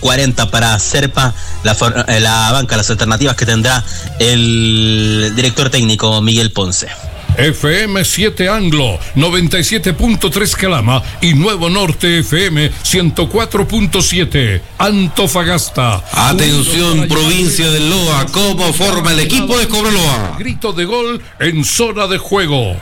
40 para Serpa, la banca, las alternativas que tendrá el director técnico Miguel Ponce. FM 7 Anglo, 97.3 Calama y Nuevo Norte FM 104.7 Antofagasta. Atención, provincia del Loa, ¿cómo forma el equipo de Cobreloa? Grito de gol en zona de juego.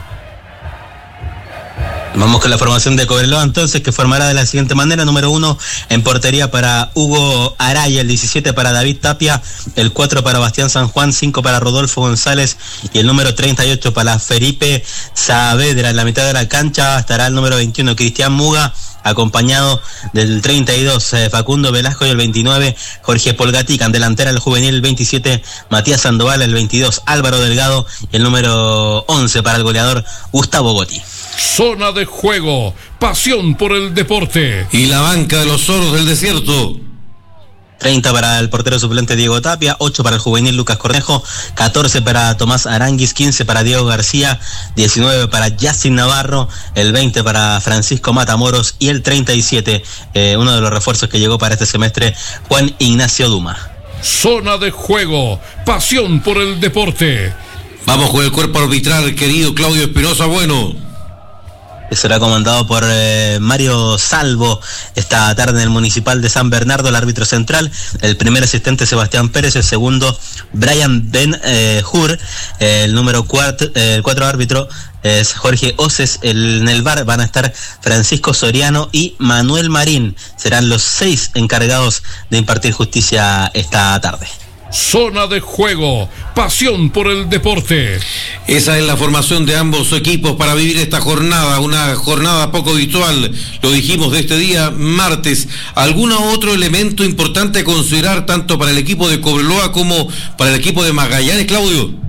Vamos con la formación de Cobreloa entonces, que formará de la siguiente manera: número 1 en portería para Hugo Araya, el 17 para David Tapia, el 4 para Bastián San Juan, 5 para Rodolfo González y el número 38 para Felipe Saavedra. En la mitad de la cancha estará el número 21 Cristian Muga, acompañado del 32 Facundo Velasco y el 29 Jorge Polgatica. En delantera el juvenil, el 27 Matías Sandoval, el 22 Álvaro Delgado y el número 11 para el goleador Gustavo Gotti. Zona de juego, pasión por el deporte. Y la banca de los Zorros del Desierto: 30 para el portero suplente Diego Tapia, 8 para el juvenil Lucas Cornejo, 14 para Tomás Aranguis, 15 para Diego García, 19 para Yacine Navarro, el 20 para Francisco Matamoros y el 37, uno de los refuerzos que llegó para este semestre, Juan Ignacio Duma. Zona de juego, pasión por el deporte. Vamos con el cuerpo arbitral, querido Claudio Espinosa Bueno. Será comandado por Mario Salvo esta tarde en el Municipal de San Bernardo, el árbitro central, el primer asistente Sebastián Pérez, el segundo Brian Ben Hur, el número 4 árbitro es Jorge Oces. En el VAR van a estar Francisco Soriano y Manuel Marín, serán los 6 encargados de impartir justicia esta tarde. Zona de juego, pasión por el deporte. Esa es la formación de ambos equipos para vivir esta jornada, una jornada poco habitual, lo dijimos, de este día martes. ¿Algún otro elemento importante a considerar tanto para el equipo de Cobreloa como para el equipo de Magallanes, Claudio?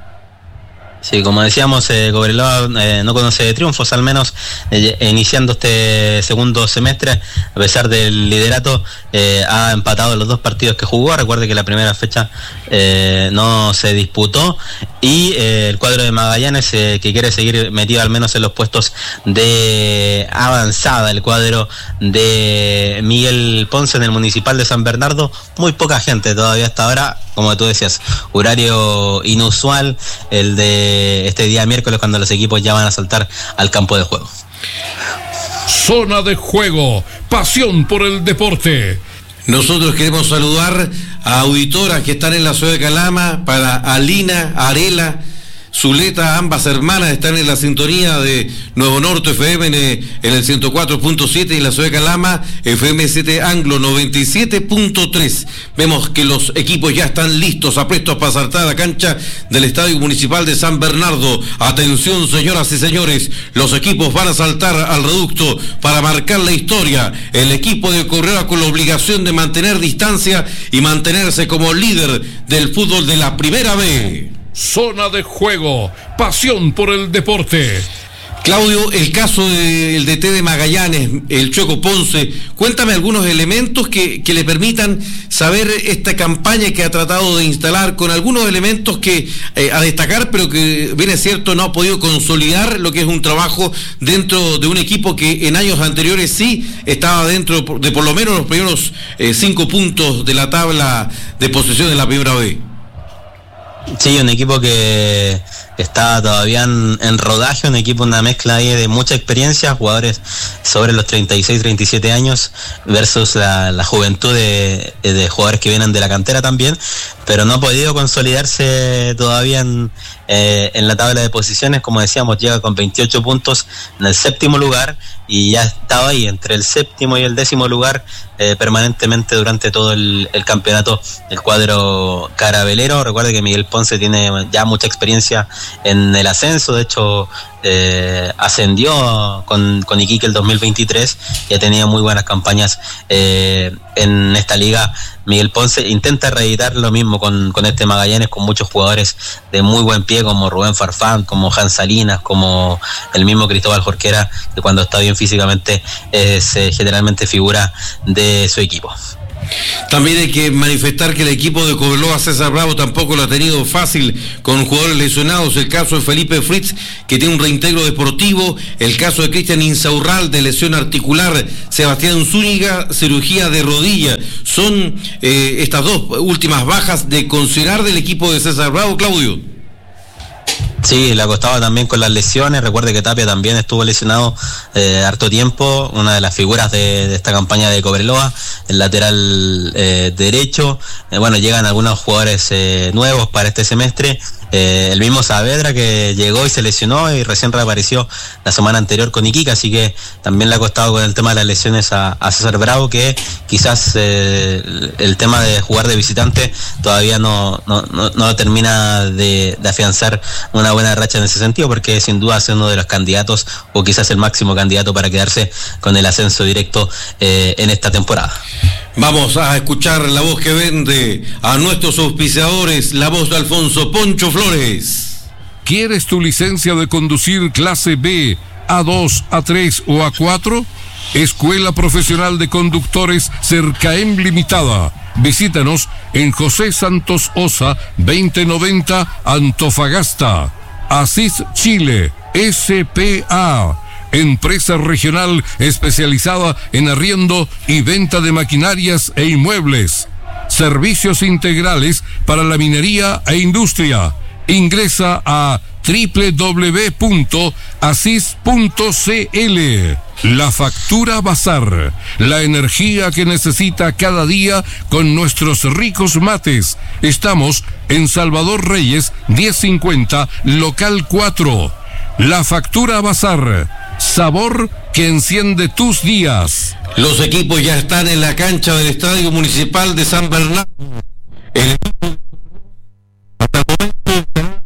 Sí, como decíamos, Cobreloa no conoce triunfos, al menos iniciando este segundo semestre. A pesar del liderato, ha empatado los 2 partidos que jugó. Recuerde que la primera fecha no se disputó, y el cuadro de Magallanes que quiere seguir metido al menos en los puestos de avanzada. El cuadro de Miguel Ponce en el Municipal de San Bernardo, muy poca gente todavía hasta ahora, como tú decías, horario inusual el de este día miércoles, cuando los equipos ya van a saltar al campo de juego. Zona de juego, pasión por el deporte. Nosotros queremos saludar a auditoras que están en la ciudad de Calama, para Alina, Arela, Zuleta, ambas hermanas están en la sintonía de Nuevo Norte FM en el 104.7, y en la ciudad de Calama FM 7 Anglo 97.3. Vemos que los equipos ya están listos, aprestos para saltar a la cancha del Estadio Municipal de San Bernardo. Atención, señoras y señores, los equipos van a saltar al reducto para marcar la historia. El equipo de Cobreloa con la obligación de mantener distancia y mantenerse como líder del fútbol de la Primera B. Zona de juego, pasión por el deporte. Claudio, el caso del DT de Magallanes, el Chueco Ponce, cuéntame algunos elementos que le permitan saber esta campaña que ha tratado de instalar, con algunos elementos que a destacar, pero que, bien es cierto, no ha podido consolidar lo que es un trabajo dentro de un equipo que en años anteriores sí estaba dentro de por lo menos los primeros 5 puntos de la tabla de posición de la Primera B. Sí, un equipo que está todavía en rodaje, un equipo, una mezcla ahí de mucha experiencia, jugadores sobre los 36, 37 años versus la juventud de jugadores que vienen de la cantera también, pero no ha podido consolidarse todavía en la tabla de posiciones. Como decíamos, llega con 28 puntos en el 7º lugar, y ya ha estado ahí entre el 7º y el 10º lugar permanentemente durante todo el campeonato el cuadro carabelero. Recuerde que Miguel Ponce tiene ya mucha experiencia en el ascenso, de hecho ascendió con Iquique el 2023 y ha tenido muy buenas campañas en esta liga. Miguel Ponce intenta reeditar lo mismo con este Magallanes, con muchos jugadores de muy buen pie, como Rubén Farfán, como Hans Salinas, como el mismo Cristóbal Jorquera, que cuando está bien físicamente es generalmente figura de su equipo. También hay que manifestar que el equipo de Cobreloa César Bravo tampoco lo ha tenido fácil con jugadores lesionados. El caso de Felipe Fritz, que tiene un reintegro deportivo. El caso de Cristian Insaurral, de lesión articular. Sebastián Zúñiga, cirugía de rodilla. Son estas dos últimas bajas de considerar del equipo de César Bravo, Claudio. Sí, le ha costado también con las lesiones. Recuerde que Tapia también estuvo lesionado harto tiempo, una de las figuras de esta campaña de Cobreloa, el lateral derecho. Bueno, llegan algunos jugadores nuevos para este semestre. El mismo Saavedra, que llegó y se lesionó y recién reapareció la semana anterior con Iquique, así que también le ha costado con el tema de las lesiones a César Bravo, que quizás el tema de jugar de visitante todavía no termina de afianzar una buena racha en ese sentido, porque sin duda es uno de los candidatos, o quizás el máximo candidato para quedarse con el ascenso directo en esta temporada. Vamos a escuchar la voz que vende a nuestros auspiciadores, la voz de Alfonso Poncho Flores. ¿Quieres tu licencia de conducir clase B, A2, A3 o A4? Escuela Profesional de Conductores Cercaem Limitada. Visítanos en José Santos Osa, 2090, Antofagasta. Asís Chile, S.P.A., empresa regional especializada en arriendo y venta de maquinarias e inmuebles. Servicios integrales para la minería e industria. Ingresa a www.asis.cl. La Factura Bazar, la energía que necesita cada día con nuestros ricos mates. Estamos en Salvador Reyes, 1050, local 4. La Factura Bazar, sabor que enciende tus días. Los equipos ya están en la cancha del Estadio Municipal de San Bernardo. El equipo hasta el momento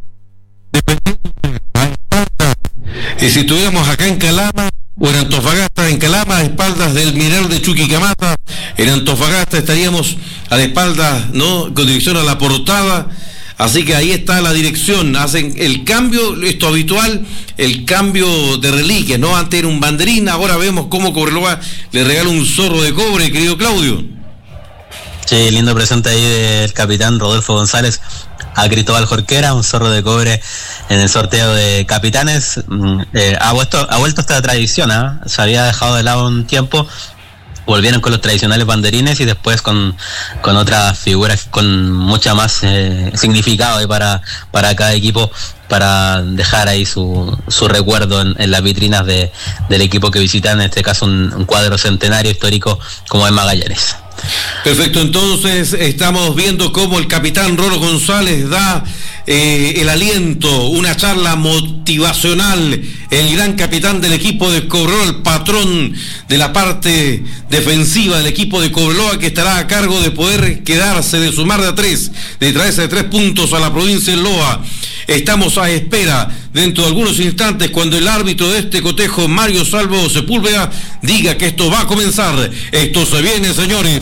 y si estuviéramos acá en Calama o en Antofagasta, en Calama a espaldas del Mineral de Chuquicamata, en Antofagasta estaríamos a la espalda, ¿no?, con dirección a la Portada. Así que ahí está la dirección, hacen el cambio, esto habitual, el cambio de reliquias, ¿no? Antes era un banderín, ahora vemos cómo Cobreloa le regala un zorro de cobre, querido Claudio. Sí, lindo presente ahí del capitán Rodolfo González a Cristóbal Jorquera, un zorro de cobre en el sorteo de capitanes. Ha vuelto esta tradición, se había dejado de lado un tiempo. Volvieron con los tradicionales banderines y después con otras figuras con mucha más significado para cada equipo, para dejar ahí su recuerdo en las vitrinas del equipo que visitan, en este caso un cuadro centenario histórico como es Magallanes. Perfecto, entonces estamos viendo cómo el capitán Rolo González da el aliento, una charla motivacional, el gran capitán del equipo de Cobreloa, el patrón de la parte defensiva del equipo de Cobreloa, que estará a cargo de poder quedarse, de sumar de a 3, de traerse de 3 puntos a la provincia de Loa. Estamos a espera dentro de algunos instantes cuando el árbitro de este cotejo, Mario Salvo Sepúlveda, diga que esto va a comenzar. Esto se viene, señores.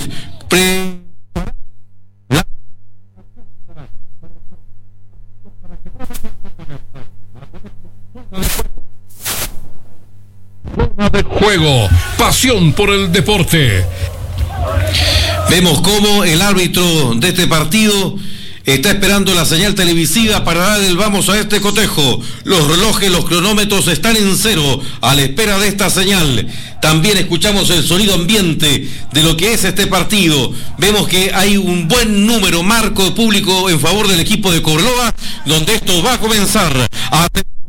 De juego, pasión por el deporte. Vemos cómo el árbitro de este partido está esperando la señal televisiva para dar el vamos a este cotejo. Los relojes, los cronómetros están en cero a la espera de esta señal. También escuchamos el sonido ambiente de lo que es este partido. Vemos que hay un buen número, marco de público en favor del equipo de Cobreloa, donde esto va a comenzar.